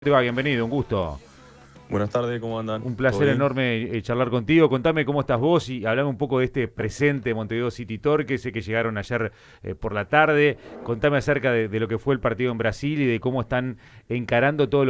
Te va, bienvenido, un gusto. Buenas tardes, ¿cómo andan? Un ¿Todo placer bien? enorme charlar contigo. Contame cómo estás vos y hablame un poco de este presente Montevideo City Torque, sé que llegaron ayer por la tarde. Contame acerca de lo que fue el partido en Brasil y de cómo están encarando todo